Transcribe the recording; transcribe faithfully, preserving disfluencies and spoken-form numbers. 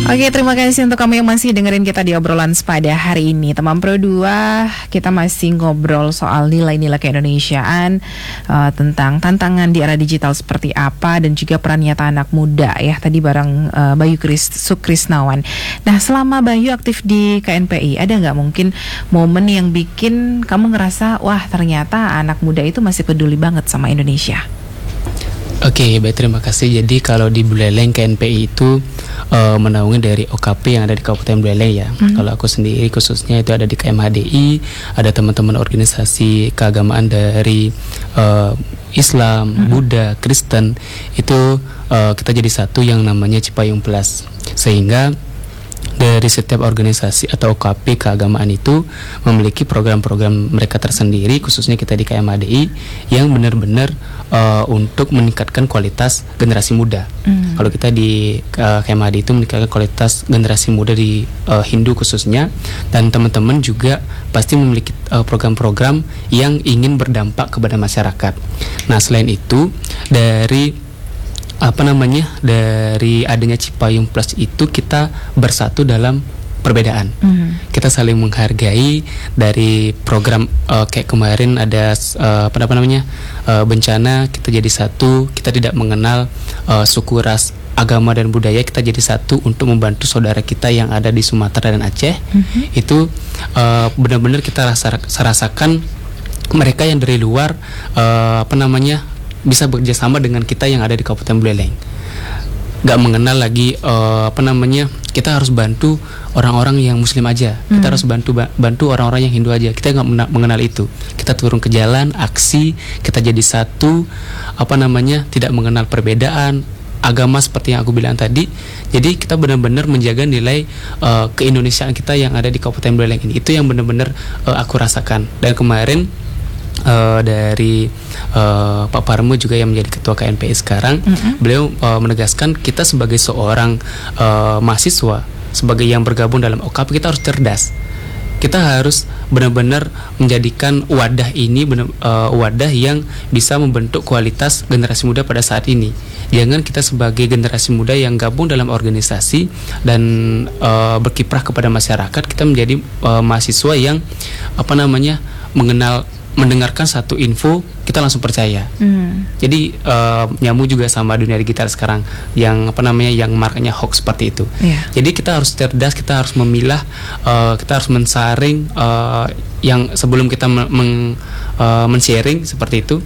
Oke, terima kasih untuk kamu yang masih dengerin kita di obrolan pada hari ini. Teman Pro dua, kita masih ngobrol soal nilai-nilai keindonesiaan, uh, tentang tantangan di era digital seperti apa, dan juga peran nyata anak muda ya. Tadi bareng uh, Bayu Kris, Sukrisnawan. Nah, selama Bayu aktif di K N P I, ada nggak mungkin momen yang bikin kamu ngerasa, wah ternyata anak muda itu masih peduli banget sama Indonesia? Oke, okay, baik, terima kasih. Jadi kalau di Buleleng K N P I itu uh, menaungi dari O K P yang ada di Kabupaten Buleleng ya. Hmm. Kalau aku sendiri khususnya itu ada di K M H D I, ada teman-teman organisasi keagamaan dari uh, Islam, hmm. Buddha, Kristen. Itu uh, kita jadi satu yang namanya Cipayung Plus. Sehingga dari setiap organisasi atau O K P keagamaan itu memiliki program-program mereka tersendiri, khususnya kita di K M H D I yang benar-benar uh, untuk meningkatkan kualitas generasi muda. Mm. Kalau kita di uh, K M H D I itu meningkatkan kualitas generasi muda di uh, Hindu khususnya, dan teman-teman juga pasti memiliki uh, program-program yang ingin berdampak kepada masyarakat. Nah, selain itu dari apa namanya dari adanya Cipayung Plus itu kita bersatu dalam perbedaan. Mm. Kita saling menghargai. Dari program uh, kayak kemarin ada uh, apa namanya uh, bencana, kita jadi satu. Kita tidak mengenal uh, suku, ras, agama dan budaya. Kita jadi satu untuk membantu saudara kita yang ada di Sumatera dan Aceh. Mm-hmm. Itu uh, benar-benar kita rasa, rasakan mereka yang dari luar uh, apa namanya bisa bekerjasama dengan kita yang ada di Kabupaten Buleleng. Gak mengenal lagi uh, apa namanya kita harus bantu orang-orang yang Muslim aja. Hmm. Kita harus bantu bantu orang-orang yang Hindu aja. Kita gak mengenal itu. Kita turun ke jalan, aksi, kita jadi satu. Apa namanya tidak mengenal perbedaan agama seperti yang aku bilang tadi. Jadi kita benar-benar menjaga nilai uh, keindonesiaan kita yang ada di Kabupaten Buleleng ini. Itu yang benar-benar uh, aku rasakan. Dan kemarin Uh, dari uh, Pak Parmo juga yang menjadi ketua K N P I sekarang, mm-hmm. beliau uh, menegaskan kita sebagai seorang uh, mahasiswa, sebagai yang bergabung dalam O K P, kita harus cerdas. Kita harus benar-benar menjadikan wadah ini benar, uh, wadah yang bisa membentuk kualitas generasi muda pada saat ini. Jangan kita sebagai generasi muda yang gabung dalam organisasi dan uh, berkiprah kepada masyarakat, kita menjadi uh, mahasiswa yang apa namanya mengenal mendengarkan satu info kita langsung percaya. Hmm. Jadi uh, nyambung juga sama dunia digital sekarang yang apa namanya yang markanya hoax seperti itu. Yeah. Jadi kita harus cerdas, kita harus memilah, uh, kita harus mensaring uh, yang sebelum kita men- men- uh, men-sharing seperti itu.